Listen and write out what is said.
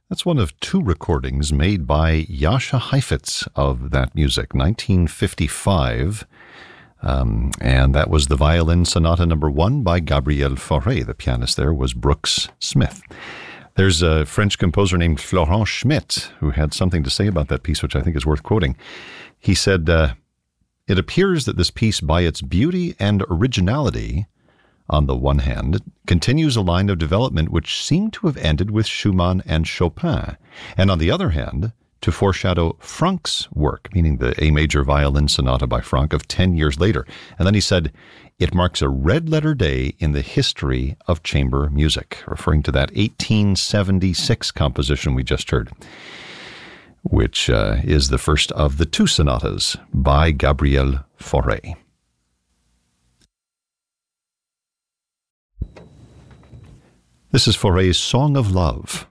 That's one of two recordings made by Jascha Heifetz of that music, 1955. And that was the Violin Sonata number 1 by Gabriel Fauré. The pianist there was Brooks Smith. There's a French composer named Florent Schmitt who had something to say about that piece, which I think is worth quoting. He said, it appears that this piece, by its beauty and originality, on the one hand, continues a line of development which seemed to have ended with Schumann and Chopin, and on the other hand, to foreshadow Franck's work, meaning the A major violin sonata by Franck of 10 years later. And then he said, it marks a red-letter day in the history of chamber music, referring to that 1876 composition we just heard, which is the first of the two sonatas by Gabriel Fauré. This is Fauré's Song of Love.